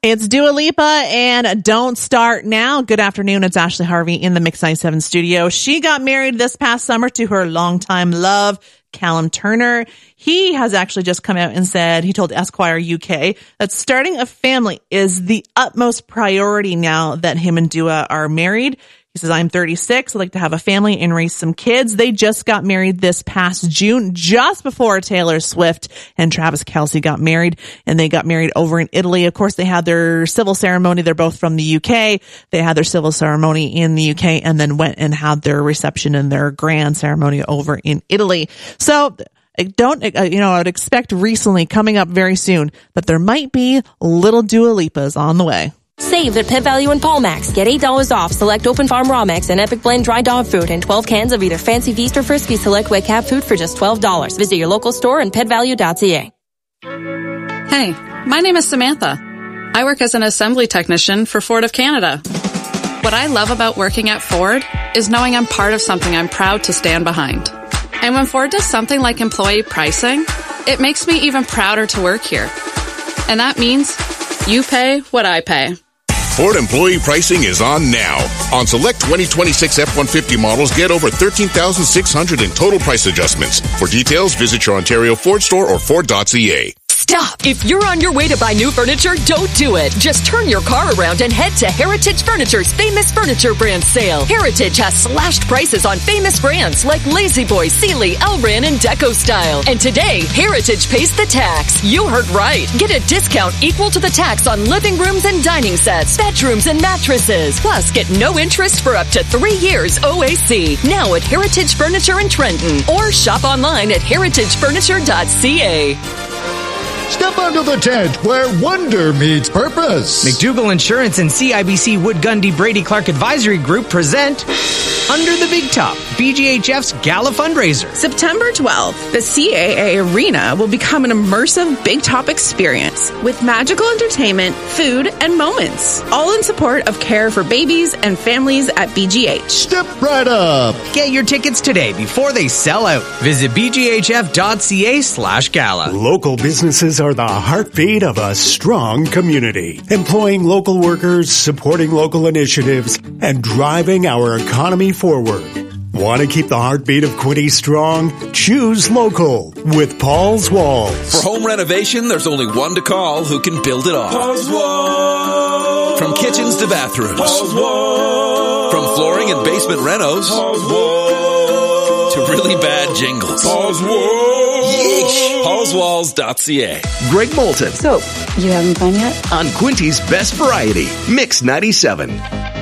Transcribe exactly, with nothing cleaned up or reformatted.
Hey, it's Dua Lipa and Don't Start Now. Good afternoon. It's Ashley Harvey in the Mix ninety-seven studio. She got married this past summer to her longtime love, Callum Turner. He has actually just come out and said, he told Esquire U K, that starting a family is the utmost priority now that him and Dua are married. He says, I'm thirty-six. I'd like to have a family and raise some kids. They just got married this past June, just before Taylor Swift and Travis Kelce got married. And they got married over in Italy. Of course, they had their civil ceremony. They're both from the U K. They had their civil ceremony in the U K and then went and had their reception and their grand ceremony over in Italy. So I don't, you know, I would expect recently, coming up very soon, that there might be little Dua Lipas on the way. Save at Pet Value and Paulmax. Get eight dollars off select Open Farm Raw Mix and Epic Blend Dry Dog Food and twelve cans of either Fancy Feast or Frisky Select Wet Cat Food for just twelve dollars. Visit your local store and pet value dot c a. Hey, my name is Samantha. I work as an assembly technician for Ford of Canada. What I love about working at Ford is knowing I'm part of something I'm proud to stand behind. And when Ford does something like employee pricing, it makes me even prouder to work here. And that means you pay what I pay. Ford employee pricing is on now. On select twenty twenty-six F one fifty models, get over thirteen thousand six hundred in total price adjustments. For details, visit your Ontario Ford store or Ford dot c a. Stop! If you're on your way to buy new furniture, don't do it. Just turn your car around and head to Heritage Furniture's Famous Furniture Brand Sale. Heritage has slashed prices on famous brands like La-Z-Boy, Sealy, Elran, and Deco Style. And today, Heritage pays the tax. You heard right. Get a discount equal to the tax on living rooms and dining sets, bedrooms, and mattresses. Plus, get no interest for up to three years O A C. Now at Heritage Furniture in Trenton. Or shop online at heritage furniture dot c a. Step under the tent where wonder meets purpose. McDougall Insurance and C I B C Wood Gundy Brady Clark Advisory Group present Under the Big Top, B G H F's Gala Fundraiser. September twelfth, the C A A Arena will become an immersive Big Top experience with magical entertainment, food, and moments, all in support of care for babies and families at B G H. Step right up. Get your tickets today before they sell out. Visit b g h f dot c a slash gala. Local businesses are the heartbeat of a strong community, employing local workers, supporting local initiatives, and driving our economy forward. Want to keep the heartbeat of Quinte strong? Choose local with Paul's Walls. For home renovation, there's only one to call who can build it all. Paul's Walls. From kitchens to bathrooms. Paul's Walls. From flooring and basement renos. Paul's Walls. To really bad jingles. Paul's Walls. Yeesh. paul's walls dot c a. Greg Bolton. So, you having fun yet? On Quinte's Best Variety, Mix ninety-seven.